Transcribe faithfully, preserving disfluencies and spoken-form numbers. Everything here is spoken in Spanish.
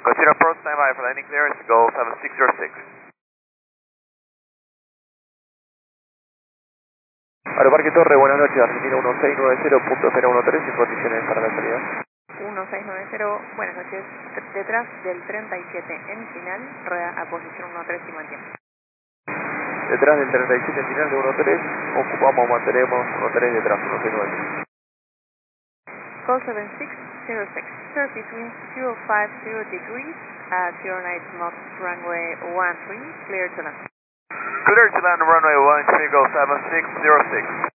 Consider approach standby for landing clearance, go seven six zero six. Aeroparque Torre, buenas noches, Argentina uno seis nueve cero punto cero uno tres, sin condiciones para la salida. uno seis nueve cero, buenas noches, detrás del treinta y siete en final, rueda a posición uno tres y mantiene. Detrás del treinta y siete en final de uno tres, ocupamos, mantenemos uno tres detrás, uno seis nueve cero. Call seven six zero six, surface wind zero five zero degrees at zero nine knots, runway one three, clear to land. Clear to land runway one three, go seven six zero six.